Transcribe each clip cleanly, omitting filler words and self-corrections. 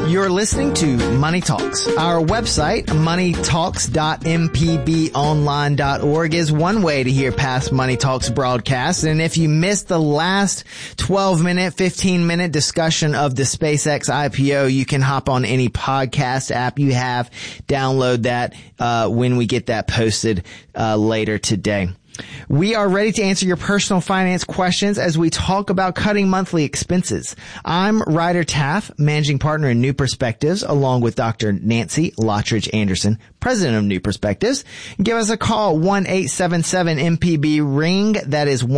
You're listening to Money Talks. Our website, moneytalks.mpbonline.org, is one way to hear past Money Talks broadcasts. And if you missed the last 12-minute, 15-minute discussion of the SpaceX IPO, you can hop on any podcast app you have, download that when we get that posted later today. We are ready to answer your personal finance questions as we talk about cutting monthly expenses. I'm Ryder Taff, managing partner in New Perspectives, along with Dr. Nancy Lottridge Anderson, president of New Perspectives. Give us a call, 1-877-MPB-RING. That is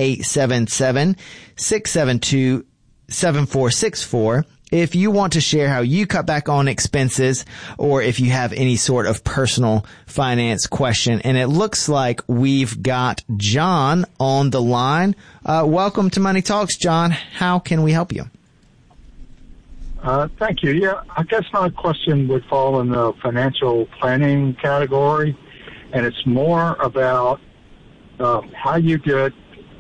1-877-672-7464. If you want to share how you cut back on expenses, or if you have any sort of personal finance question. And it looks like we've got John on the line. Welcome to Money Talks, John. How can we help you? Thank you. Yeah, I guess my question would fall in the financial planning category, and it's more about how you get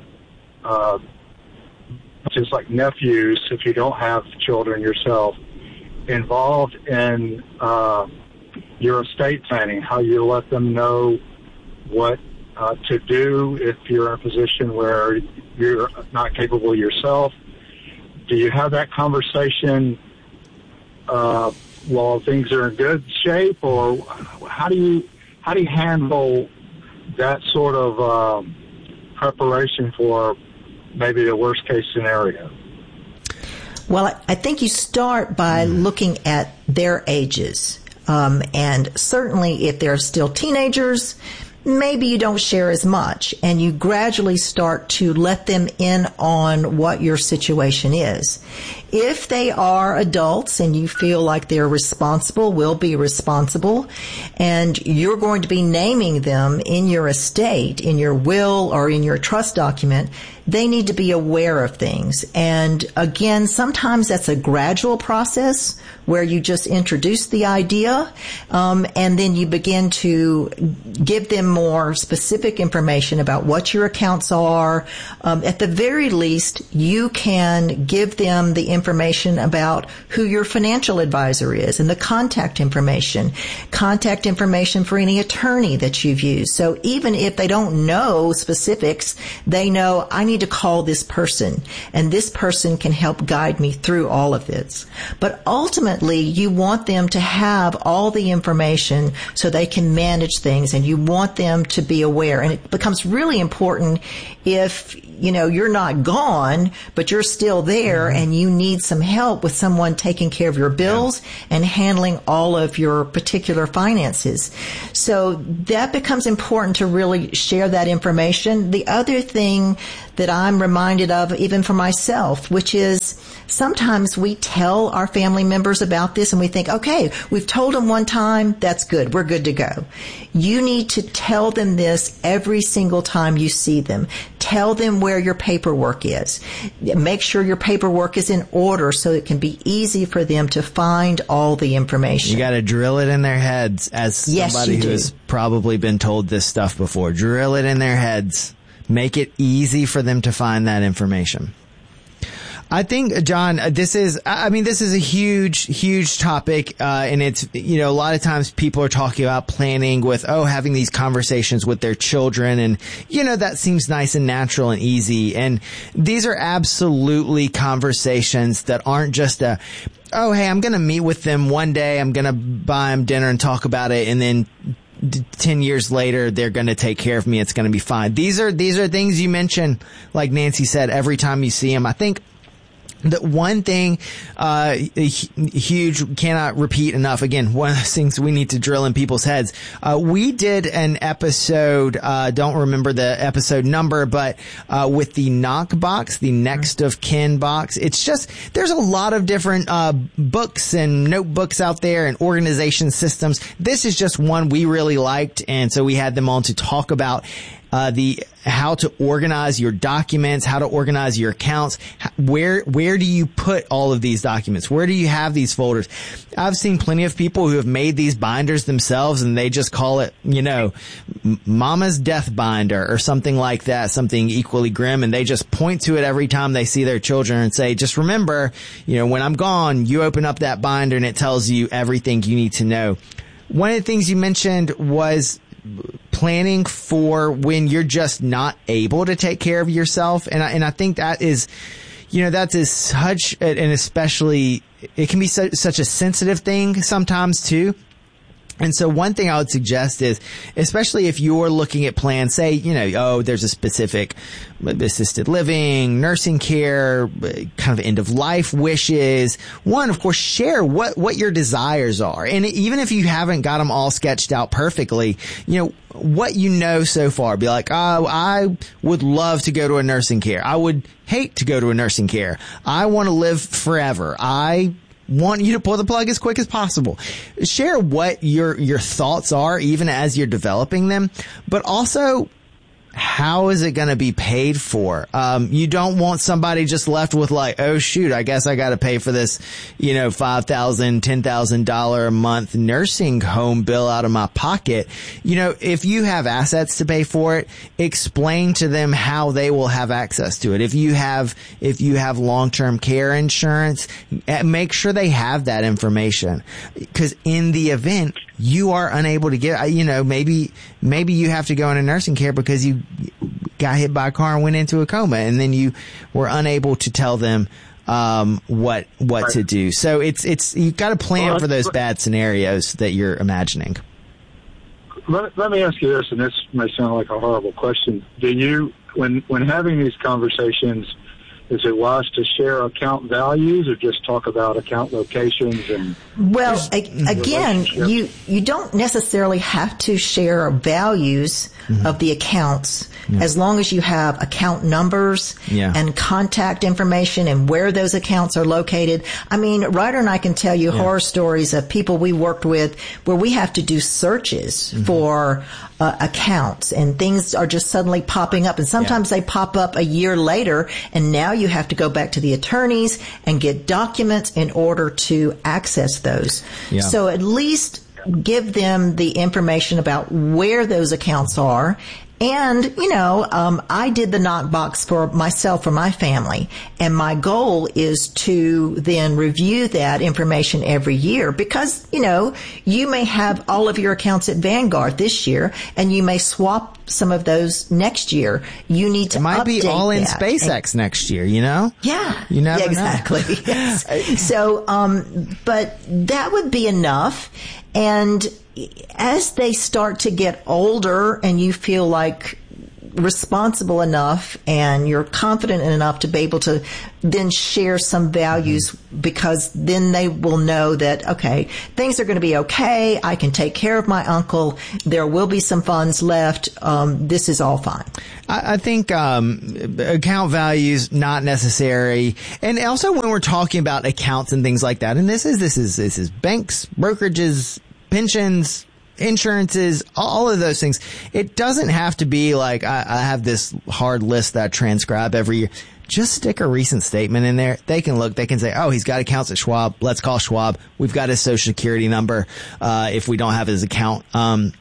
just like nephews, if you don't have children yourself, involved in your estate planning, how you let them know what to do if you're in a position where you're not capable yourself. Do you have that conversation while things are in good shape, or how do you handle that sort of preparation for maybe the worst case scenario? Well, I think you start by looking at their ages. And certainly if they're still teenagers, maybe you don't share as much, and you gradually start to let them in on what your situation is. If they are adults and you feel like they're responsible, will be responsible, and you're going to be naming them in your estate, in your will or in your trust document, they need to be aware of things. And again, sometimes that's a gradual process where you just introduce the idea, and then you begin to give them more specific information about what your accounts are. At the very least, you can give them the information about who your financial advisor is and the contact information for any attorney that you've used. So even if they don't know specifics, they know, I need to call this person, and this person can help guide me through all of this. But ultimately, you want them to have all the information so they can manage things, and you want them to be aware. And it becomes really important if, you're not gone, but you're still there, and you need some help with someone taking care of your bills and handling all of your particular finances. So that becomes important to really share that information. The other thing that I'm reminded of, even for myself, which is sometimes we tell our family members about this and we think, okay, we've told them one time, that's good, we're good to go. You need to tell them this every single time you see them. Tell them where your paperwork is. Make sure your paperwork is in order so it can be easy for them to find all the information. You got to drill it in their heads, as somebody who has probably been told this stuff before. Drill it in their heads. Make it easy for them to find that information. I think, John, this is a huge topic, and it's, a lot of times people are talking about planning with, having these conversations with their children, and, that seems nice and natural and easy. And these are absolutely conversations that aren't just hey, I'm going to meet with them one day, I'm going to buy them dinner and talk about it, and then 10 years later, they're going to take care of me. It's going to be fine. These are things you mention, like Nancy said, every time you see them. I think the one thing, huge, cannot repeat enough. Again, one of those things we need to drill in people's heads. We did an episode, don't remember the episode number, but, with the knock box, the next of kin box. It's just, there's a lot of different, books and notebooks out there and organization systems. This is just one we really liked. And so we had them on to talk about how to organize your documents, how to organize your accounts. Where do you put all of these documents? Where do you have these folders? I've seen plenty of people who have made these binders themselves, and they just call it, Mama's Death Binder or something like that, something equally grim, and they just point to it every time they see their children and say, just remember, when I'm gone, you open up that binder and it tells you everything you need to know. One of the things you mentioned was planning for when you're just not able to take care of yourself. And I think that is, that is such an especially, it can be such a sensitive thing sometimes too. And so one thing I would suggest is, especially if you're looking at plans, say, there's a specific assisted living, nursing care, kind of end of life wishes. One, of course, share what your desires are. And even if you haven't got them all sketched out perfectly, what so far. Be like, I would love to go to a nursing care. I would hate to go to a nursing care. I want to live forever. I want you to pull the plug as quick as possible. Share what your thoughts are, even as you're developing them, but also, how is it going to be paid for? You don't want somebody just left with like, oh shoot, I guess I got to pay for this, $5,000, $10,000 a month nursing home bill out of my pocket. If you have assets to pay for it, explain to them how they will have access to it. If you have long-term care insurance, make sure they have that information, because in the event you are unable to get, maybe you have to go into nursing care because you got hit by a car and went into a coma, and then you were unable to tell them what to do. So it's you've got to plan for those bad scenarios that you're imagining. Let me ask you this, and this may sound like a horrible question. Do you, when having these conversations, is it wise to share account values or just talk about account locations? And again, you don't necessarily have to share values of the accounts as long as you have account numbers and contact information and where those accounts are located. I mean, Ryder and I can tell you horror stories of people we worked with where we have to do searches for accounts, and things are just suddenly popping up, and sometimes they pop up a year later, and now you have to go back to the attorneys and get documents in order to access those. So at least give them the information about where those accounts are. And, I did the knockbox for myself, for my family. And my goal is to then review that information every year because, you may have all of your accounts at Vanguard this year and you may swap some of those next year. You need to update that. It might be all in SpaceX next year, Yeah. You never exactly. know. Yes. So, but that would be enough. And as they start to get older and you feel like responsible enough and you're confident enough to be able to then share some values, because then they will know that, okay, things are going to be okay. I can take care of my uncle. There will be some funds left. This is all fine. I think account values not necessary, and also when we're talking about accounts and things like that, and this is banks, brokerages, pensions, insurances, all of those things. It doesn't have to be like I have this hard list that I transcribe every year. Just stick a recent statement in there. They can look, they can say, oh, he's got accounts at Schwab. Let's call Schwab. We've got his social security number. If we don't have his account numbers.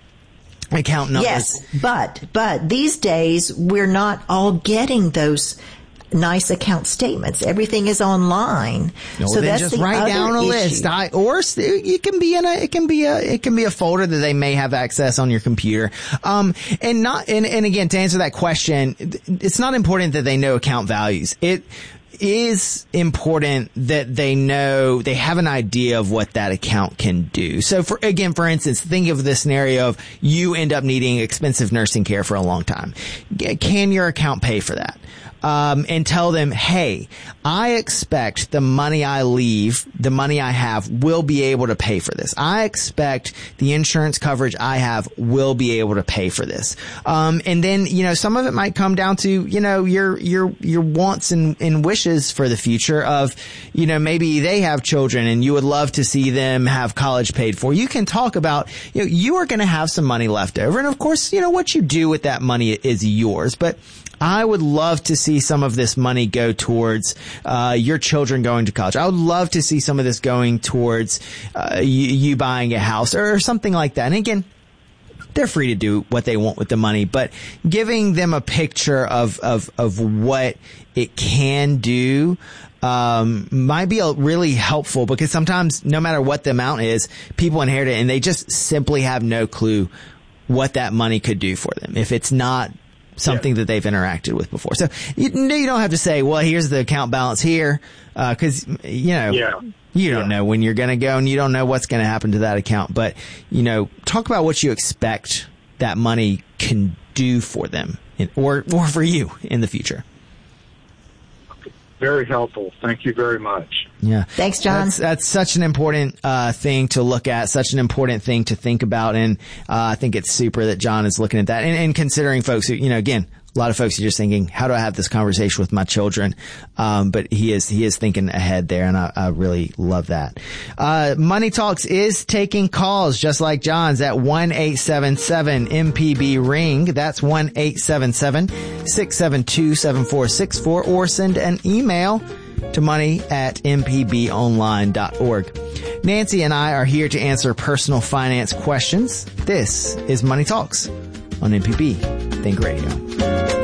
Yes, but these days we're not all getting those nice account statements. Everything is online. So that's just write down a list. It can be a folder that they may have access on your computer. And again, to answer that question, it's not important that they know account values. It is important that they know, they have an idea of what that account can do. So for instance, think of the scenario of you end up needing expensive nursing care for a long time. Can your account pay for that? and tell them, hey, I expect the money I leave, the money I have will be able to pay for this. I expect the insurance coverage I have will be able to pay for this. And then, some of it might come down to, your wants and wishes for the future of, maybe they have children and you would love to see them have college paid for. You can talk about, you are going to have some money left over. And of course, what you do with that money is yours. But I would love to see some of this money go towards your children going to college. I would love to see some of this going towards you buying a house or something like that. And again, they're free to do what they want with the money, but giving them a picture of what it can do might be really helpful, because sometimes no matter what the amount is, people inherit it and they just simply have no clue what that money could do for them if it's not something that they've interacted with before. So you don't have to say, well, here's the account balance here, because you don't know when you're going to go and you don't know what's going to happen to that account. But talk about what you expect that money can do for them or for you in the future. Very helpful. Thank you very much. Yeah. Thanks, John. That's such an important thing to look at, such an important thing to think about. And I think it's super that John is looking at that and considering folks who, again, a lot of folks are just thinking, how do I have this conversation with my children? But he is thinking ahead there, and I really love that. Money Talks is taking calls just like John's at 1-877-MPB-RING. That's 1-877-672-7464, or send an email to money@mpbonline.org. Nancy and I are here to answer personal finance questions. This is Money Talks on MPB Think Radio.